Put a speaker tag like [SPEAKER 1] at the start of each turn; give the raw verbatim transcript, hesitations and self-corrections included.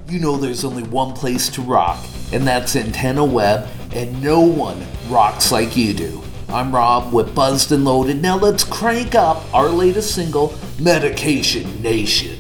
[SPEAKER 1] You know there's only one place to rock, and that's Antenna Web, and no one rocks like you do. I'm Rob with Buzzed and Loaded. Now let's crank up our latest single, Medication Nation.